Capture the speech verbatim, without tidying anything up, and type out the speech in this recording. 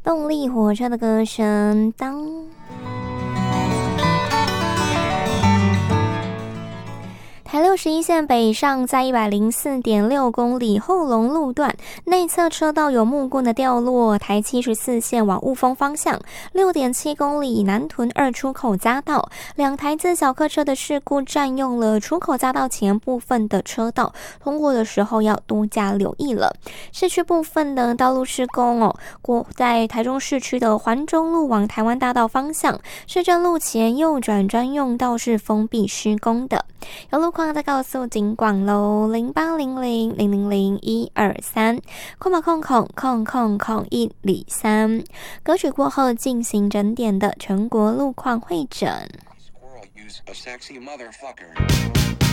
动力火车的歌声，当。台六十一线北上在 一百零四点六 公里后龙路段内侧车道有木棍的掉落，台七十四线往雾峰方向 六点七 公里南屯二出口匝道，两台自小客车的事故占用了出口匝道前部分的车道，通过的时候要多加留意了。市区部分的道路施工哦，过在台中市区的环中路往台湾大道方向，市政路前右转专用道是封闭施工的。有路况再告诉警广喽，零八零零零零零一二三，空码空空空空空一里三。歌曲过后进行整点的全国路况会诊。